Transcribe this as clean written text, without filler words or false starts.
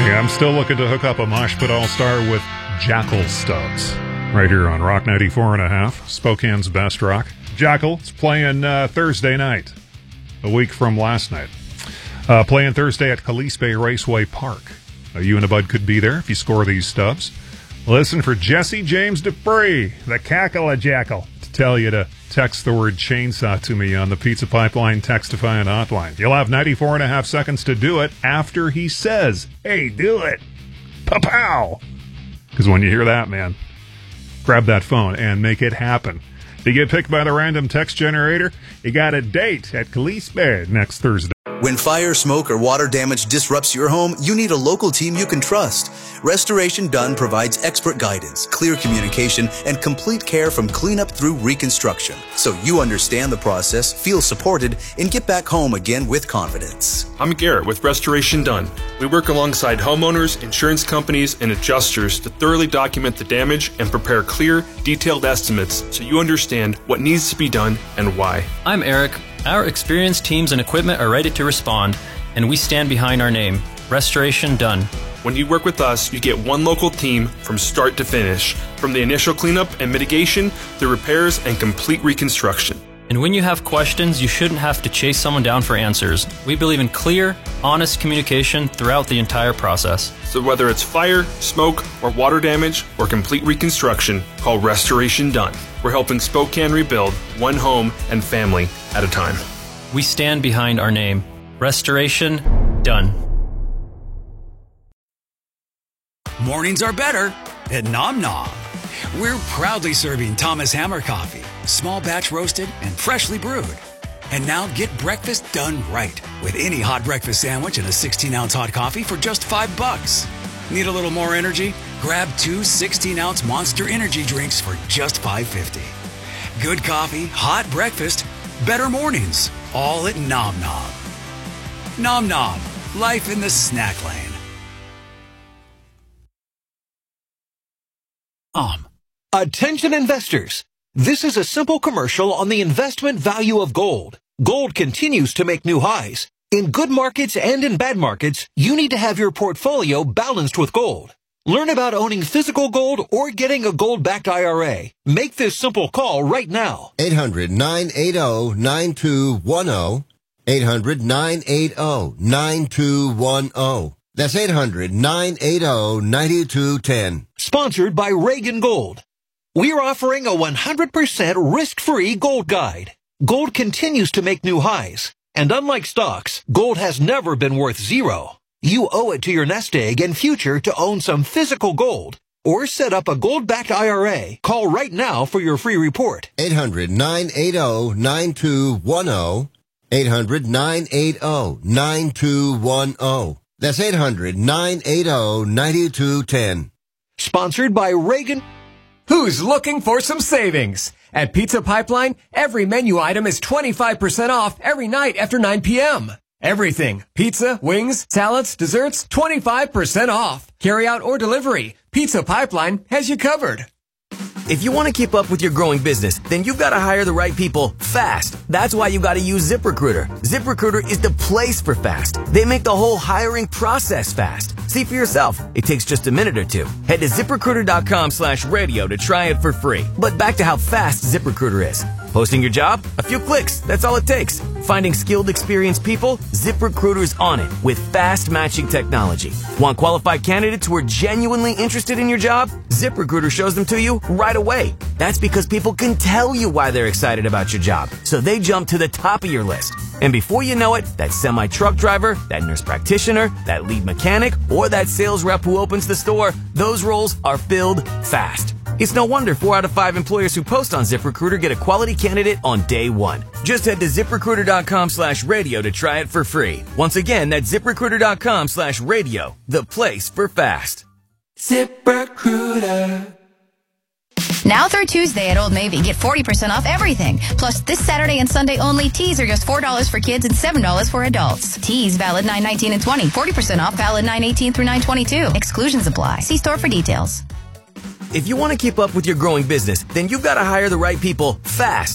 Yeah, I'm still looking to hook up a mosh pit all-star with Jackal Stubbs right here on Rock 94.5, Spokane's best rock. Jackal is playing Thursday night, a week from last night. Playing Thursday at Calise Bay Raceway Park. You and the bud could be there if you score these stubs. Listen for Jesse James Dupree, the cackle of Jackal, to tell you to text the word chainsaw to me on the Pizza Pipeline Textifying hotline. You'll have 94.5 seconds to do it after he says, "Hey, do it." Pa-pow! Because when you hear that, man, grab that phone and make it happen. If you get picked by the random text generator, you got a date at Calise Bay next Thursday. When fire, smoke, or water damage disrupts your home, you need a local team you can trust. Restoration Done provides expert guidance, clear communication, and complete care from cleanup through reconstruction. So you understand the process, feel supported, and get back home again with confidence. I'm Garrett with Restoration Done. We work alongside homeowners, insurance companies, and adjusters to thoroughly document the damage and prepare clear, detailed estimates so you understand what needs to be done and why. I'm Eric. Our experienced teams and equipment are ready to respond, and we stand behind our name, Restoration Done. When you work with us, you get one local team from start to finish, from the initial cleanup and mitigation through repairs and complete reconstruction. And when you have questions, you shouldn't have to chase someone down for answers. We believe in clear, honest communication throughout the entire process. So whether it's fire, smoke, or water damage, or complete reconstruction, call Restoration Done. We're helping Spokane rebuild one home and family at a time. We stand behind our name, Restoration Done. Mornings are better at Nom Nom. We're proudly serving Thomas Hammer coffee, small batch roasted and freshly brewed. And now get breakfast done right with any hot breakfast sandwich and a 16-ounce hot coffee for just $5. Need a little more energy? Grab 2 16-ounce Monster Energy drinks for just $5.50. Good coffee, hot breakfast, better mornings, all at Nom Nom. Nom Nom, life in the snack lane. Attention investors. This is a simple commercial on the investment value of gold. Gold continues to make new highs. In good markets and in bad markets, you need to have your portfolio balanced with gold. Learn about owning physical gold or getting a gold-backed IRA. Make this simple call right now. 800-980-9210. 800-980-9210. That's 800-980-9210. Sponsored by Reagan Gold. We're offering a 100% risk-free gold guide. Gold continues to make new highs. And unlike stocks, gold has never been worth zero. You owe it to your nest egg and future to own some physical gold. Or set up a gold-backed IRA. Call right now for your free report. 800-980-9210. 800-980-9210. That's 800-980-9210. Sponsored by Reagan. Who's looking for some savings? At Pizza Pipeline, every menu item is 25% off every night after 9 p.m. Everything. Pizza, wings, salads, desserts, 25% off. Carry out or delivery. Pizza Pipeline has you covered. If you want to keep up with your growing business, then you've got to hire the right people fast. That's why you got to use ZipRecruiter. ZipRecruiter is the place for fast. They make the whole hiring process fast. See for yourself. It takes just a minute or two. Head to ZipRecruiter.com/radio to try it for free. But back to how fast ZipRecruiter is. Posting your job? A few clicks. That's all it takes. Finding skilled, experienced people? ZipRecruiter's on it with fast matching technology. Want qualified candidates who are genuinely interested in your job? ZipRecruiter shows them to you right away. That's because people can tell you why they're excited about your job. So they jump to the top of your list. And before you know it, that semi-truck driver, that nurse practitioner, that lead mechanic, or that sales rep who opens the store, those roles are filled fast. It's no wonder 4 out of 5 employers who post on ZipRecruiter get a quality candidate on day one. Just head to ZipRecruiter.com/radio to try it for free. Once again, that's ZipRecruiter.com/radio, the place for fast. ZipRecruiter. Now through Tuesday at Old Navy, get 40% off everything. Plus, this Saturday and Sunday only, tees are just $4 for kids and $7 for adults. Tees valid 9/19 and 20. 40% off valid 9/18 through 9/22. Exclusions apply. See store for details. If you want to keep up with your growing business, then you've got to hire the right people fast.